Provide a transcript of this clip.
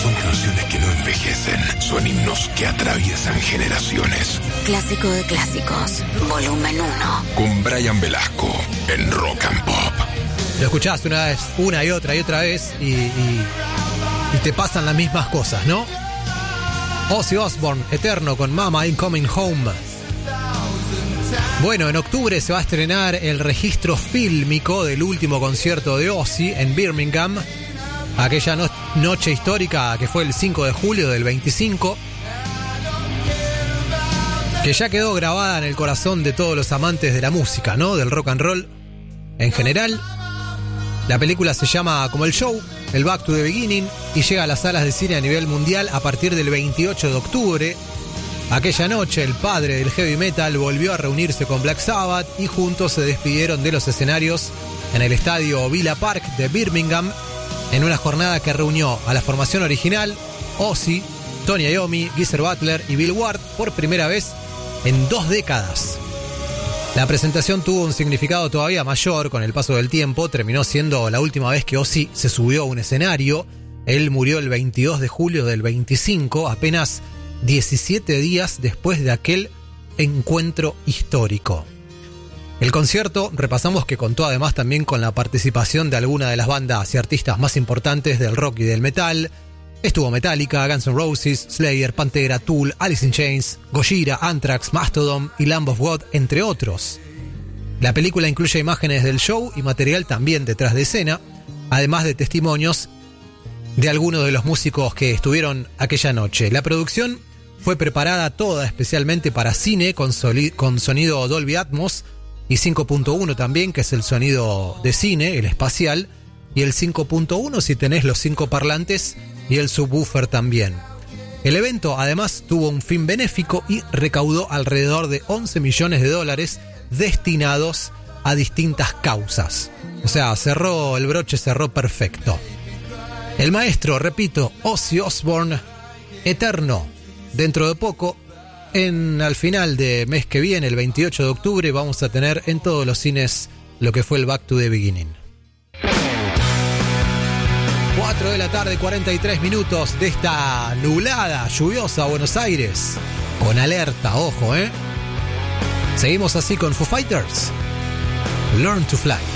Son canciones que no envejecen, son himnos que atraviesan generaciones. Clásico de clásicos, volumen 1. Con Brian Velasco en Rock and Pop. Lo escuchás una y otra vez y te pasan las mismas cosas, ¿no? Ozzy Osbourne, Eterno con Mama Ain't Coming Home. Bueno, en octubre se va a estrenar el registro fílmico del último concierto de Ozzy en Birmingham, aquella noche histórica que fue el 5 de julio del 25, que ya quedó grabada en el corazón de todos los amantes de la música, ¿no? Del rock and roll en general. La película se llama como el show, el Back to the Beginning, y llega a las salas de cine a nivel mundial a partir del 28 de octubre. Aquella noche el padre del heavy metal volvió a reunirse con Black Sabbath y juntos se despidieron de los escenarios en el estadio Villa Park de Birmingham, en una jornada que reunió a la formación original, Ozzy, Tony Iommi, Geezer Butler y Bill Ward por primera vez en 2 décadas. La presentación tuvo un significado todavía mayor con el paso del tiempo. Terminó siendo la última vez que Ozzy se subió a un escenario. Él murió el 22 de julio del 25, apenas 17 días después de aquel encuentro histórico. El concierto, repasamos que contó además también con la participación de algunas de las bandas y artistas más importantes del rock y del metal. Estuvo Metallica, Guns N' Roses, Slayer, Pantera, Tool, Alice in Chains, Gojira, Anthrax, Mastodon y Lamb of God, entre otros. La película incluye imágenes del show y material también detrás de escena, además de testimonios de algunos de los músicos que estuvieron aquella noche. La producción fue preparada toda especialmente para cine con sonido Dolby Atmos y 5.1 también, que es el sonido de cine, el espacial, y el 5.1 si tenés los 5 parlantes y el subwoofer también. El evento además tuvo un fin benéfico y recaudó alrededor de $11 millones destinados a distintas causas. O sea, el broche cerró perfecto. El maestro, repito, Ozzy Osbourne, Eterno. Dentro de poco, al final de mes que viene, el 28 de octubre, vamos a tener en todos los cines lo que fue el Back to the Beginning. 4 de la tarde, 43 minutos de esta nublada, lluviosa Buenos Aires. Con alerta, ojo, Seguimos así con Foo Fighters. Learn to Fly.